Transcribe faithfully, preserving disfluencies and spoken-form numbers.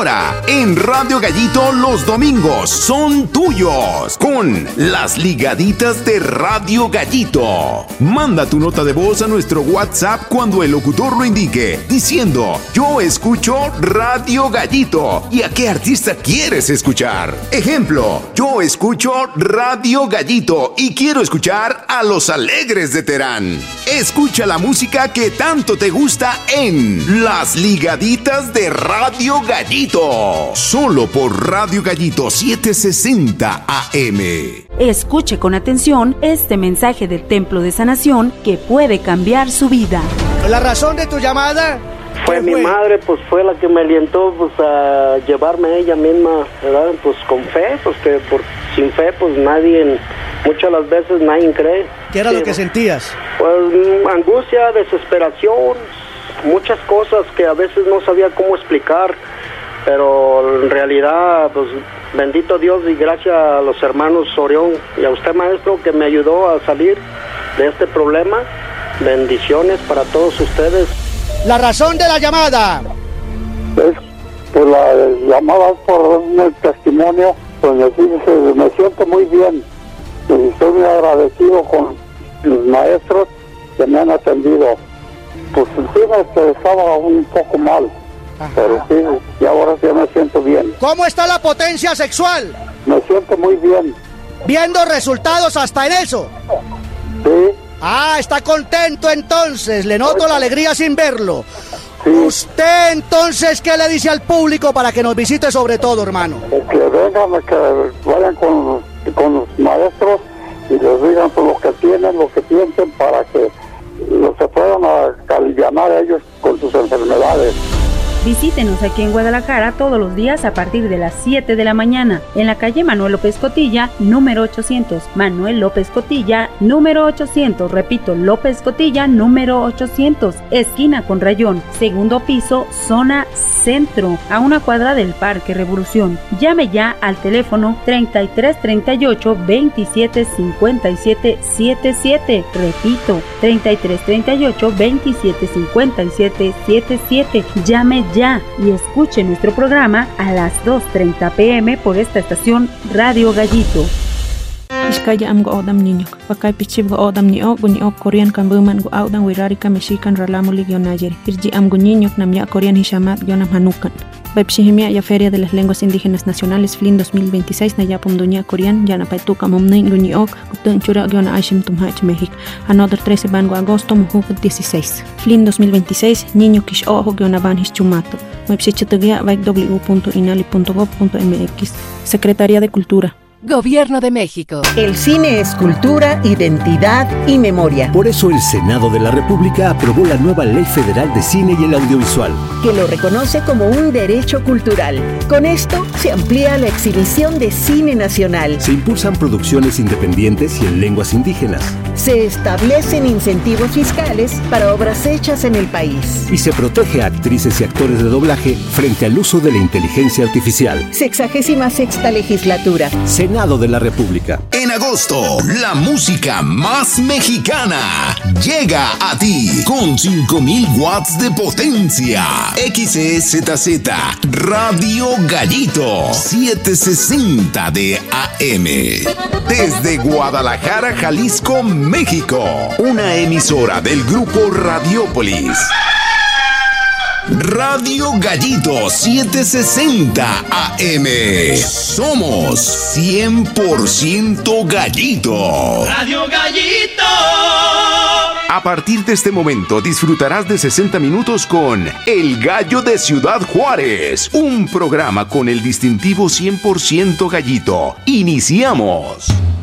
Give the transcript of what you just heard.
Ahora, en Radio Gallito, los domingos son tuyos con las ligaditas de Radio Gallito. Manda tu nota de voz a nuestro WhatsApp cuando el locutor lo indique, diciendo: yo escucho Radio Gallito. ¿Y a qué artista quieres escuchar? Ejemplo: yo escucho Radio Gallito y quiero escuchar a Los Alegres de Terán. Escucha la música que tanto te gusta en Las Ligaditas de Radio Gallito, solo por Radio Gallito setecientos sesenta A M. Escuche con atención este mensaje del Templo de Sanación que puede cambiar su vida. ¿La razón de tu llamada? Fue mi fue? madre, pues fue la que me alientó pues a llevarme a ella misma, ¿verdad? Pues con fe, pues que por, sin fe pues nadie, muchas las veces nadie cree. ¿Qué era sí, lo que sentías? Pues angustia, desesperación, muchas cosas que a veces no sabía cómo explicar, pero en realidad pues bendito Dios y gracias a los hermanos Orión y a usted, maestro, que me ayudó a salir de este problema. Bendiciones para todos ustedes. La razón de la llamada. Es por la llamada, por el testimonio, pues me, me siento muy bien y estoy muy agradecido con los maestros que me han atendido. Pues sí, estaba un poco mal. Ajá. Pero sí, y ahora sí me siento bien. ¿Cómo está la potencia sexual? Me siento muy bien. ¿Viendo resultados hasta en eso? Sí. Ah, está contento entonces, le noto la alegría sin verlo. Sí. Usted entonces, ¿qué le dice al público para que nos visite sobre todo, hermano? Que vengan, que vayan con, con los maestros y les digan por lo que tienen, lo que piensen, para que los se puedan aliviar a ellos con sus enfermedades. Visítenos aquí en Guadalajara todos los días a partir de las siete de la mañana, en la calle Manuel López Cotilla, número ochocientos. Manuel López Cotilla, número ochocientos. Repito, López Cotilla, número ochocientos. Esquina con Rayón, segundo piso, zona centro, a una cuadra del Parque Revolución. Llame ya al teléfono treinta y tres treinta y ocho veintisiete cincuenta y siete setenta y siete. Repito, treinta y tres treinta y ocho veintisiete cincuenta y siete setenta y siete. Llame ya y escuche nuestro programa a las dos treinta pm por esta estación Radio Gallito. Iskaya am go odam niño, pakay pichib go odam ni o guni o Korean kan buman go audan wirari ka mexican ralamo ligionayeri. Irji am go niño nam ya Korean hishamat yonam hanukan. Baipshihimia ya Feria de las Lenguas Indígenas Nacionales F L I N dos mil veintiséis na yapum dunia Korean yana paituka momnein guni ok gutun chura giona Ashim tumhach México. Another trece ban go agosto mujuk dieciséis. F L I N dos mil veintiséis niño kish ojo giona ban his chumato. Baipshichatugia vaik w punto inali punto gov punto mx. Secretaría de Cultura. Gobierno de México. El cine es cultura, identidad y memoria. Por eso el Senado de la República aprobó la nueva Ley Federal de Cine y el Audiovisual, que lo reconoce como un derecho cultural. Con esto se amplía la exhibición de cine nacional. Se impulsan producciones independientes y en lenguas indígenas. Se establecen incentivos fiscales para obras hechas en el país. Y se protege a actrices y actores de doblaje frente al uso de la inteligencia artificial. Sexagésima sexta legislatura. Senado de la República. En agosto, la música más mexicana llega a ti con cinco mil watts de potencia. X E Z Z Radio Gallito setecientos sesenta de A M. Desde Guadalajara, Jalisco, México. Una emisora del grupo Radiópolis. Radio Gallito setecientos sesenta A M. Somos cien por ciento Gallito. Radio Gallito. A partir de este momento disfrutarás de sesenta minutos con El Gallo de Ciudad Juárez, un programa con el distintivo cien por ciento Gallito. Iniciamos.